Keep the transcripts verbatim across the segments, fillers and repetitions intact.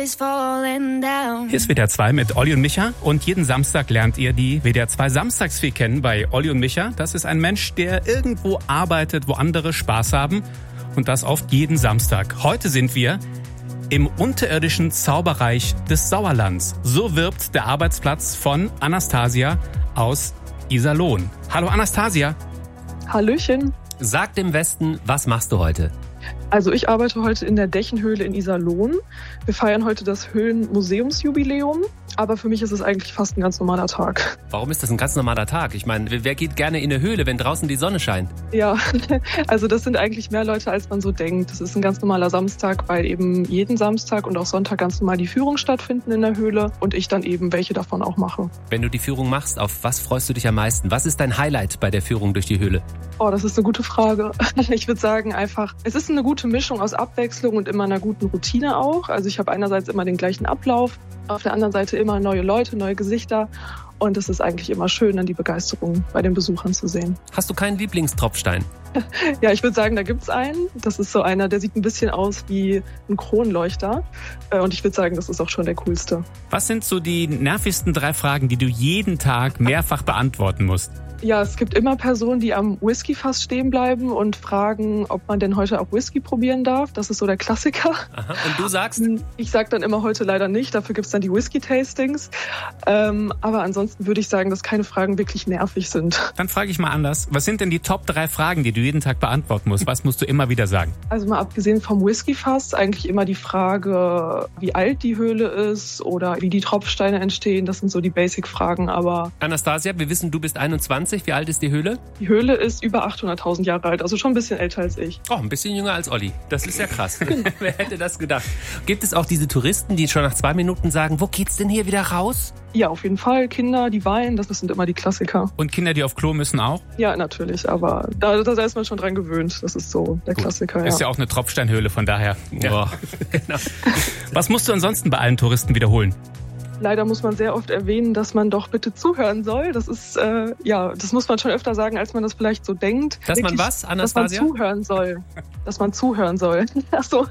is falling down. Hier ist W D R zwei mit Olli und Micha und jeden Samstag lernt ihr die W D R zwei Samstagsfee kennen bei Olli und Micha. Das ist ein Mensch, der irgendwo arbeitet, wo andere Spaß haben und das oft jeden Samstag. Heute sind wir im unterirdischen Zauberreich des Sauerlands. So wirbt der Arbeitsplatz von Anastasia aus Iserlohn. Hallo Anastasia. Hallöchen. Sag dem Westen, was machst du heute? Also ich arbeite heute in der Dächenhöhle in Iserlohn. Wir feiern heute das Höhlenmuseumsjubiläum, aber für mich ist es eigentlich fast ein ganz normaler Tag. Warum ist das ein ganz normaler Tag? Ich meine, wer geht gerne in eine Höhle, wenn draußen die Sonne scheint? Ja, also das sind eigentlich mehr Leute, als man so denkt. Das ist ein ganz normaler Samstag, weil eben jeden Samstag und auch Sonntag ganz normal die Führungen stattfinden in der Höhle und ich dann eben welche davon auch mache. Wenn du die Führung machst, auf was freust du dich am meisten? Was ist dein Highlight bei der Führung durch die Höhle? Oh, das ist eine gute Frage. Ich würde sagen einfach, es ist eine gute Mischung aus Abwechslung und immer einer guten Routine auch. Also ich habe einerseits immer den gleichen Ablauf, auf der anderen Seite immer neue Leute, neue Gesichter. Und es ist eigentlich immer schön, dann die Begeisterung bei den Besuchern zu sehen. Hast du keinen Lieblingstropfstein? Ja, ich würde sagen, da gibt's einen. Das ist so einer, der sieht ein bisschen aus wie ein Kronleuchter. Und ich würde sagen, das ist auch schon der coolste. Was sind so die nervigsten drei Fragen, die du jeden Tag mehrfach beantworten musst? Ja, es gibt immer Personen, die am Whiskyfass stehen bleiben und fragen, ob man denn heute auch Whisky probieren darf. Das ist so der Klassiker. Aha. Und du sagst? Ich sag dann immer heute leider nicht. Dafür gibt's dann die Whisky-Tastings. Ähm, aber ansonsten würde ich sagen, dass keine Fragen wirklich nervig sind. Dann frage ich mal anders. Was sind denn die Top drei Fragen, die du jeden Tag beantworten musst? Was musst du immer wieder sagen? Also mal abgesehen vom Whiskyfass eigentlich immer die Frage, wie alt die Höhle ist oder wie die Tropfsteine entstehen. Das sind so die Basic-Fragen. Aber Anastasia, wir wissen, du bist einundzwanzig. Wie alt ist die Höhle? Die Höhle ist über achthunderttausend Jahre alt, also schon ein bisschen älter als ich. Oh, ein bisschen jünger als Olli. Das ist ja krass. Wer hätte das gedacht? Gibt es auch diese Touristen, die schon nach zwei Minuten sagen, wo geht's denn hier wieder raus? Ja, auf jeden Fall. Kinder, die weinen, das sind immer die Klassiker. Und Kinder, die auf Klo müssen auch? Ja, natürlich, aber da, da ist man schon dran gewöhnt. Das ist so der Gut. Klassiker. Ja. Ist ja auch eine Tropfsteinhöhle, von daher. Ja. Oh. Genau. Was musst du ansonsten bei allen Touristen wiederholen? Leider muss man sehr oft erwähnen, dass man doch bitte zuhören soll. Das ist, äh, ja, das muss man schon öfter sagen, als man das vielleicht so denkt. Dass Wirklich, man was, Anastasia? Dass man zuhören soll. Dass man zuhören soll. Ach so.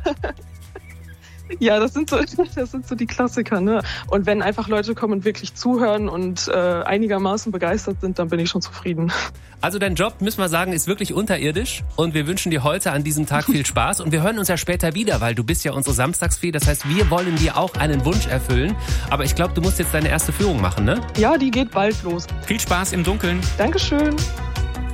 Ja, das sind so, das sind so die Klassiker, ne? Und wenn einfach Leute kommen und wirklich zuhören und äh, einigermaßen begeistert sind, dann bin ich schon zufrieden. Also dein Job, müssen wir sagen, ist wirklich unterirdisch und wir wünschen dir heute an diesem Tag viel Spaß und wir hören uns ja später wieder, weil du bist ja unsere Samstagsfee, das heißt, wir wollen dir auch einen Wunsch erfüllen, aber ich glaube, du musst jetzt deine erste Führung machen, ne? Ja, die geht bald los. Viel Spaß im Dunkeln. Dankeschön.